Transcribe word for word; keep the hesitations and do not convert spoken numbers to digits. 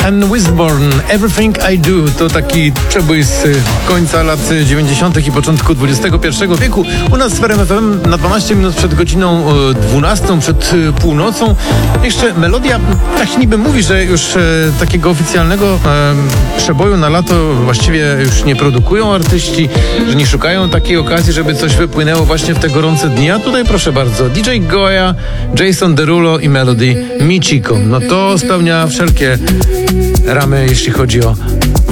and Wisborne, Everything I Do. To taki przebój z końca lat dziewięćdziesiątych i początku dwudziestego pierwszego wieku. U nas w R M F M na dwanaście minut przed godziną dwunastą, przed północą. Jeszcze melodia, tak niby mówi, że już e, takiego oficjalnego e, przeboju na lato właściwie już nie produkują artyści, że nie szukają takiej okazji, żeby coś wypłynęło właśnie w te gorące dni. A tutaj proszę bardzo, D J Goya, Jason Derulo i Melody Mi Chico. No to spełnia wszelkie ramy, jeśli chodzi o